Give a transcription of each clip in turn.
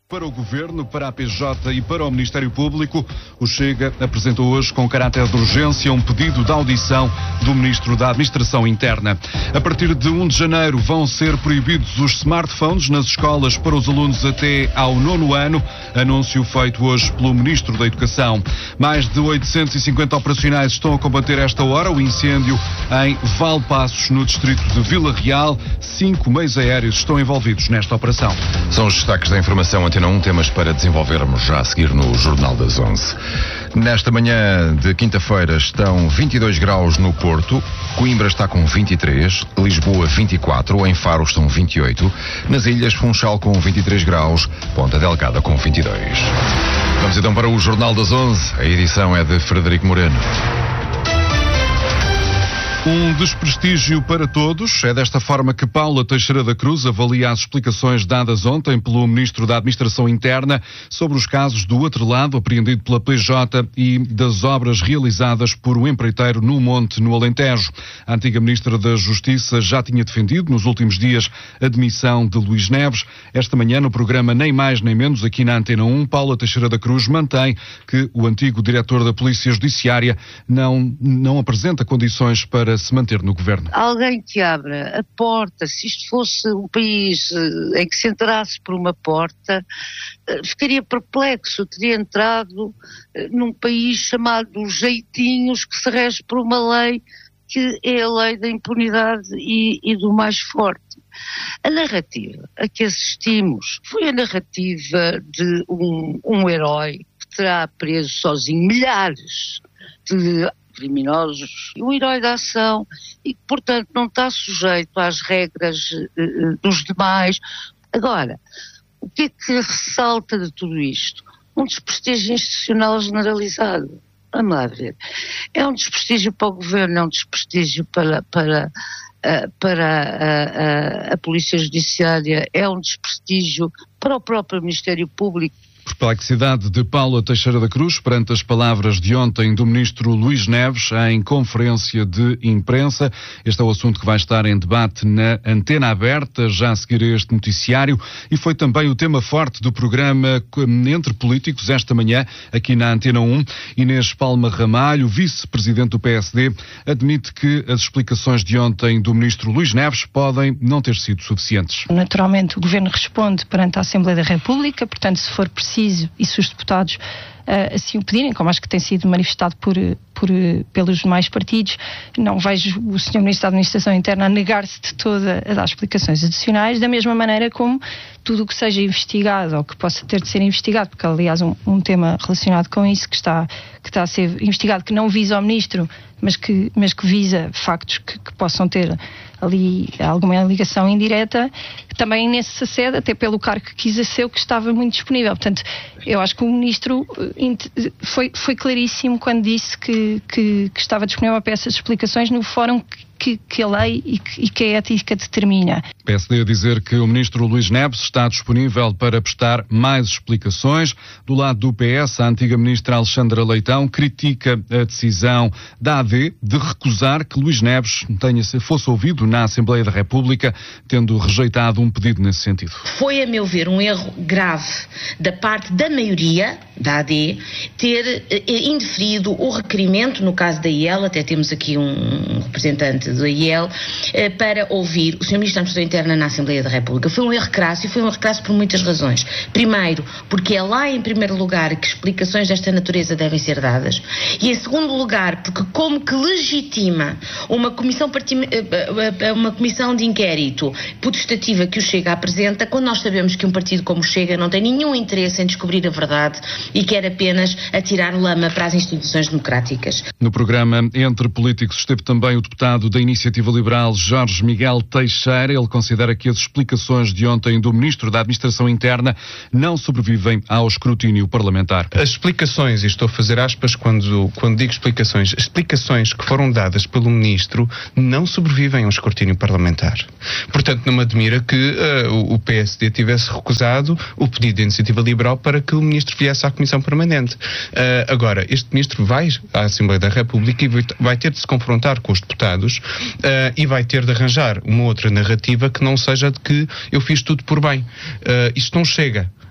Para o Governo, para a PJ e para o Ministério Público, o Chega apresentou hoje com caráter de urgência um pedido de audição do Ministro da Administração Interna. A partir de 1 de janeiro vão ser proibidos os smartphones nas escolas para os alunos até ao 9º ano, anúncio feito hoje pelo Ministro da Educação. Mais de 850 operacionais estão a combater esta hora o incêndio em Valpassos, no distrito de Vila Real. 5 meios aéreos estão envolvidos nesta operação. São os destaques da informação Antena 1, temas para desenvolvermos já a seguir no Jornal das 11. Nesta manhã de quinta-feira estão 22 graus no Porto, Coimbra está com 23, Lisboa 24, em Faro estão 28, nas Ilhas Funchal com 23 graus, Ponta Delgada com 22. Vamos então para o Jornal das 11, a edição é de Frederico Moreno. Um desprestígio para todos. É desta forma que Paula Teixeira da Cruz avalia as explicações dadas ontem pelo Ministro da Administração Interna sobre os casos do atrelado apreendido pela PJ e das obras realizadas por um empreiteiro no Monte, no Alentejo. A antiga Ministra da Justiça já tinha defendido nos últimos dias a demissão de Luís Neves. Esta manhã, no programa Nem Mais Nem Menos, aqui na Antena 1, Paula Teixeira da Cruz mantém que o antigo diretor da Polícia Judiciária não apresenta condições para se manter no governo. Alguém que abra a porta, se isto fosse um país em que se entrasse por uma porta, ficaria perplexo, teria entrado num país chamado Jeitinhos, que se rege por uma lei que é a lei da impunidade e do mais forte. A narrativa a que assistimos foi a narrativa de um herói que terá preso sozinho milhares de criminosos, um herói da ação e que, portanto, não está sujeito às regras dos demais. Agora, o que é que ressalta de tudo isto? Um desprestígio institucional generalizado. Vamos lá ver. É um desprestígio para o governo, é um desprestígio para a Polícia Judiciária, é um desprestígio para o próprio Ministério Público. Perplexidade de Paula Teixeira da Cruz perante as palavras de ontem do Ministro Luís Neves em conferência de imprensa. Este é o assunto que vai estar em debate na Antena Aberta, já a seguir este noticiário, e foi também o tema forte do programa Entre Políticos esta manhã, aqui na Antena 1. Inês Palma Ramalho, vice-presidente do PSD, admite que as explicações de ontem do Ministro Luís Neves podem não ter sido suficientes. Naturalmente, o Governo responde perante a Assembleia da República, portanto, se for preciso e se os deputados assim o pedirem, como acho que tem sido manifestado pelos demais partidos, não vejo o Sr. Ministro da Administração Interna a negar-se de toda a dar explicações adicionais, da mesma maneira como tudo o que seja investigado ou que possa ter de ser investigado, porque aliás um tema relacionado com isso que está a ser investigado, que não visa ao Ministro, mas que visa factos que possam ter ali alguma ligação indireta, também nesse sede, até pelo cargo que exerceu, que estava muito disponível. Portanto, eu acho que o Ministro foi claríssimo quando disse que estava disponível para essas explicações no fórum que a lei e que a ética determina. PSD a dizer que o Ministro Luís Neves está disponível para prestar mais explicações. Do lado do PS, a antiga Ministra Alexandra Leitão critica a decisão da AD de recusar que Luís Neves fosse ouvido na Assembleia da República, tendo rejeitado um pedido nesse sentido. Foi, a meu ver, um erro grave da parte da maioria da AD ter indeferido o requerimento, no caso da IEL, até temos aqui um representante do IEL, para ouvir o Sr. Ministro da Administração Interna na Assembleia da República. Foi um erro crasso e foi um erro crasso por muitas razões. Primeiro, porque é lá em primeiro lugar que explicações desta natureza devem ser dadas, e em segundo lugar, porque como que legitima uma comissão de inquérito potestativa que o Chega apresenta, quando nós sabemos que um partido como o Chega não tem nenhum interesse em descobrir a verdade e quer apenas atirar lama para as instituições democráticas. No programa Entre Políticos esteve também o deputado da Iniciativa Liberal, Jorge Miguel Teixeira. Ele considera que as explicações de ontem do Ministro da Administração Interna não sobrevivem ao escrutínio parlamentar. As explicações, e estou a fazer aspas quando digo explicações, as explicações que foram dadas pelo Ministro não sobrevivem ao escrutínio parlamentar. Portanto, não me admira que o PSD tivesse recusado o pedido da Iniciativa Liberal para que o Ministro viesse à Comissão Permanente. Agora, este Ministro vai à Assembleia da República e vai ter de se confrontar com os deputados e vai ter de arranjar uma outra narrativa que não seja de que eu fiz tudo por bem. Isto não chega.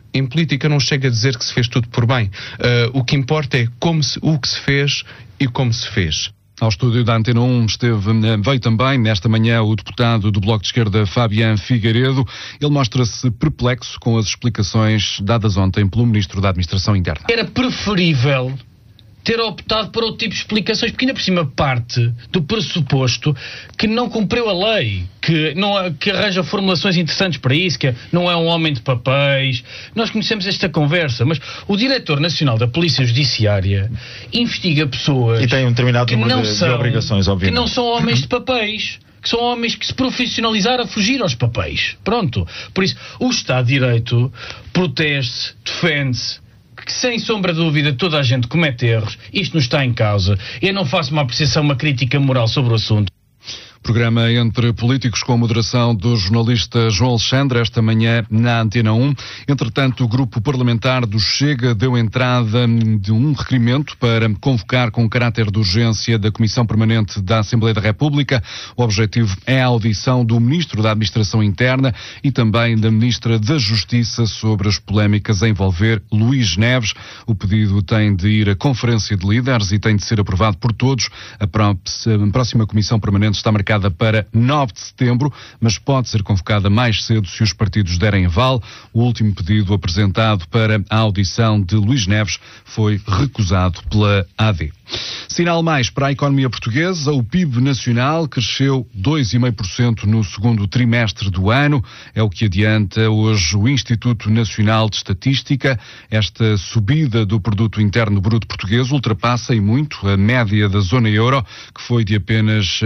em política não chega a dizer que se fez tudo por bem. O que importa é o que se fez e como se fez. Ao estúdio da Antena 1 veio também, nesta manhã, o deputado do Bloco de Esquerda, Fabián Figueiredo. Ele mostra-se perplexo com as explicações dadas ontem pelo Ministro da Administração Interna. Era preferível ter optado por outro tipo de explicações, porque ainda por cima parte do pressuposto que não cumpriu a lei, que arranja formulações interessantes para isso, que não é um homem de papéis. Nós conhecemos esta conversa, mas o Diretor Nacional da Polícia Judiciária investiga pessoas e tem um determinado número de obrigações, obviamente, que não são homens de papéis, que são homens que se profissionalizaram a fugir aos papéis. Pronto. Por isso, o Estado de Direito protege-se, defende-se, que sem sombra de dúvida toda a gente comete erros, isto não está em causa. Eu não faço uma apreciação, uma crítica moral sobre o assunto. Programa Entre Políticos com a moderação do jornalista João Alexandre, esta manhã na Antena 1. Entretanto, o grupo parlamentar do Chega deu entrada de um requerimento para convocar com caráter de urgência da Comissão Permanente da Assembleia da República. O objetivo é a audição do Ministro da Administração Interna e também da Ministra da Justiça sobre as polémicas a envolver Luís Neves. O pedido tem de ir à Conferência de Líderes e tem de ser aprovado por todos. A próxima Comissão Permanente está marcada para 9 de setembro, mas pode ser convocada mais cedo se os partidos derem aval. O último pedido apresentado para a audição de Luís Neves foi recusado pela AD. Sinal mais para a economia portuguesa, o PIB nacional cresceu 2,5% no segundo trimestre do ano, é o que adianta hoje o Instituto Nacional de Estatística. Esta subida do produto interno bruto português ultrapassa e muito a média da zona euro, que foi de apenas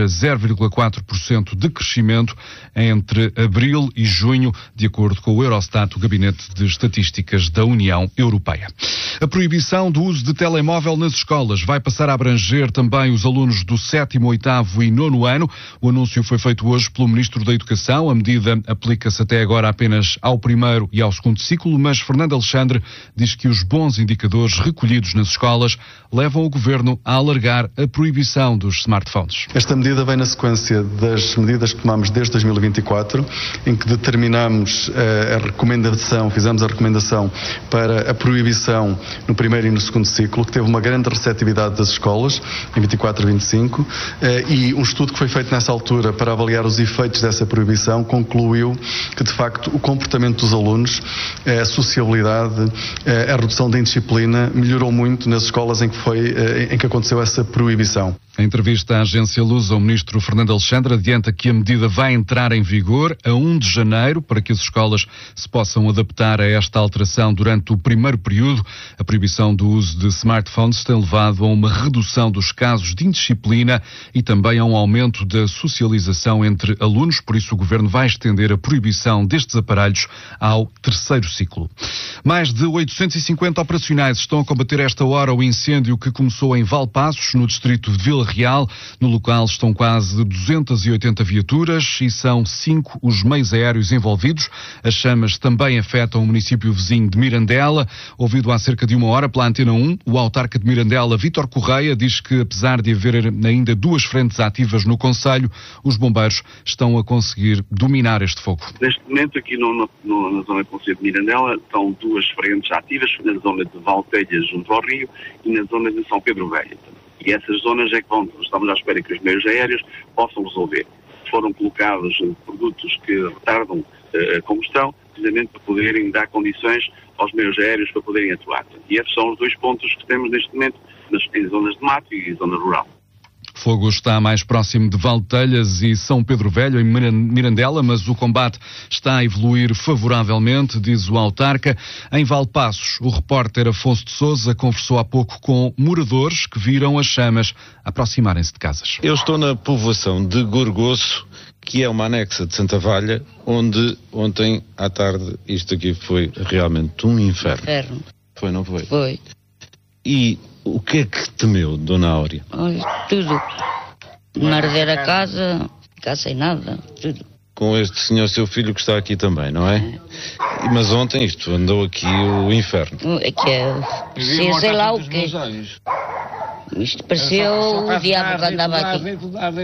0,4% de crescimento entre abril e junho, de acordo com o Eurostat, o Gabinete de Estatísticas da União Europeia. A proibição do uso de telemóvel nas escolas vai passar a abranger também os alunos do 7º, 8º e 9º ano. O anúncio foi feito hoje pelo Ministro da Educação. A medida aplica-se até agora apenas ao primeiro e ao segundo ciclo, mas Fernando Alexandre diz que os bons indicadores recolhidos nas escolas levam o Governo a alargar a proibição dos smartphones. Esta medida vem na sequência das medidas que tomamos desde 2024, em que determinamos fizemos a recomendação para a proibição no primeiro e no segundo ciclo, que teve uma grande receptividade das escolas, em 24 e 25, e um estudo que foi feito nessa altura para avaliar os efeitos dessa proibição concluiu que, de facto, o comportamento dos alunos, a sociabilidade, a redução da indisciplina melhorou muito nas escolas em que aconteceu essa proibição. Em entrevista à agência Lusa, o Ministro Fernando Alexandre adianta que a medida vai entrar em vigor a 1 de janeiro para que as escolas se possam adaptar a esta alteração durante o primeiro período. A proibição do uso de smartphones tem levado a uma redução dos casos de indisciplina e também a um aumento da socialização entre alunos, por isso o Governo vai estender a proibição destes aparelhos ao terceiro ciclo. Mais de 850 operacionais estão a combater esta hora o incêndio que começou em Valpaços, no distrito de Vila Real. No local estão quase 280 viaturas e são 5 os meios aéreos envolvidos. As chamas também afetam o município vizinho de Mirandela. Ouvido há cerca de uma hora pela Antena 1, o autarca de Mirandela, Vítor Correia, diz que apesar de haver ainda 2 frentes ativas no concelho, os bombeiros estão a conseguir dominar este fogo. Neste momento aqui na zona do concelho de Mirandela estão 2 frentes ativas, na zona de Valtelhas junto ao rio e na zona de São Pedro Velho. E essas zonas é que estamos à espera que os meios aéreos possam resolver. Foram colocados produtos que retardam a combustão, precisamente para poderem dar condições aos meios aéreos para poderem atuar. E esses são os 2 pontos que temos neste momento em zonas de mato e zona rural. O fogo está mais próximo de Valtelhas e São Pedro Velho, em Mirandela, mas o combate está a evoluir favoravelmente, diz o autarca. Em Valpaços, o repórter Afonso de Sousa conversou há pouco com moradores que viram as chamas aproximarem-se de casas. Eu estou na povoação de Gorgoço, que é uma anexa de Santa Valha, onde ontem à tarde isto aqui foi realmente um inferno. Foi, não foi? Foi. E o que é que temeu, Dona Áurea? Olha, tudo. Não arder a casa, ficar sem nada, tudo. Com este senhor, seu filho, que está aqui também, não é? Mas ontem isto andou aqui o inferno. É que parecia sei lá o quê. Isto pareceu o diabo que andava aqui.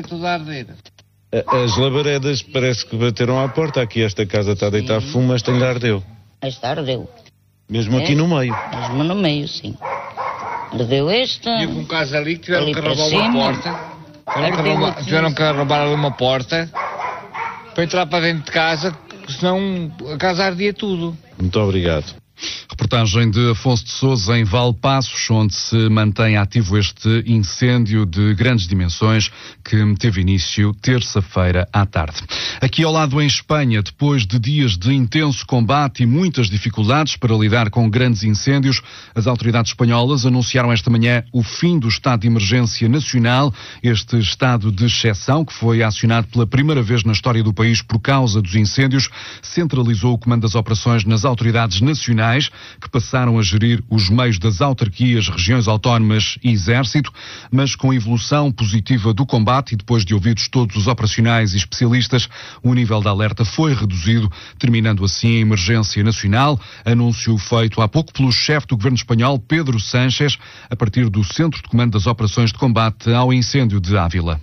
As labaredas parece que bateram à porta. Aqui esta casa está a deitar fumo, esta ainda ardeu. Esta ardeu. Mesmo aqui no meio? Mesmo no meio, sim. Ardeu este. E com um caso ali que tiveram que roubar uma porta. Tiveram que roubar ali uma porta para entrar para dentro de casa, senão a casa ardia tudo. Muito obrigado. Reportagem de Afonso de Sousa em Valpaços, onde se mantém ativo este incêndio de grandes dimensões que teve início terça-feira à tarde. Aqui ao lado em Espanha, depois de dias de intenso combate e muitas dificuldades para lidar com grandes incêndios, as autoridades espanholas anunciaram esta manhã o fim do estado de emergência nacional, este estado de exceção que foi acionado pela primeira vez na história do país por causa dos incêndios, centralizou o comando das operações nas autoridades nacionais, que passaram a gerir os meios das autarquias, regiões autónomas e exército, mas com evolução positiva do combate e depois de ouvidos todos os operacionais e especialistas, o nível de alerta foi reduzido, terminando assim a emergência nacional, anúncio feito há pouco pelo chefe do governo espanhol, Pedro Sánchez, a partir do Centro de Comando das Operações de Combate ao Incêndio de Ávila.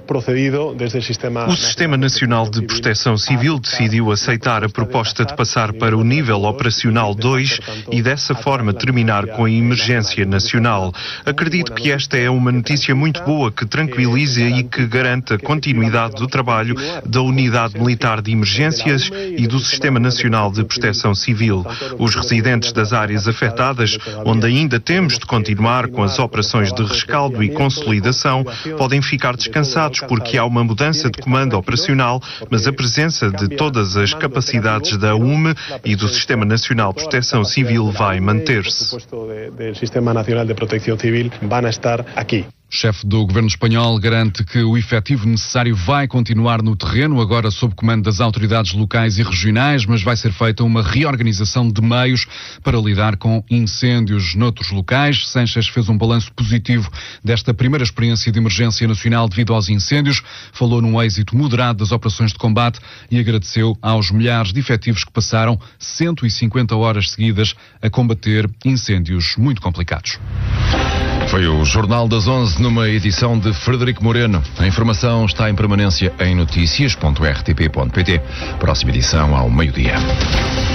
O Sistema Nacional de Proteção Civil decidiu aceitar a proposta de passar para o nível operacional 2 e dessa forma terminar com a emergência nacional. Acredito que esta é uma notícia muito boa que tranquiliza e que garante a continuidade do trabalho da Unidade Militar de Emergências e do Sistema Nacional de Proteção Civil. Os residentes das áreas afetadas, onde ainda temos de continuar com as operações de rescaldo e consolidação, podem ficar descansados porque há uma mudança de comando operacional, mas a presença de todas as capacidades da UME e do Sistema Nacional de Proteção Civil vai manter-se. O chefe do governo espanhol garante que o efetivo necessário vai continuar no terreno, agora sob comando das autoridades locais e regionais, mas vai ser feita uma reorganização de meios para lidar com incêndios noutros locais. Sánchez fez um balanço positivo desta primeira experiência de emergência nacional devido aos incêndios, falou num êxito moderado das operações de combate e agradeceu aos milhares de efetivos que passaram 150 horas seguidas a combater incêndios muito complicados. Foi o Jornal das 11 numa edição de Frederico Moreno. A informação está em permanência em notícias.rtp.pt. Próxima edição ao meio-dia.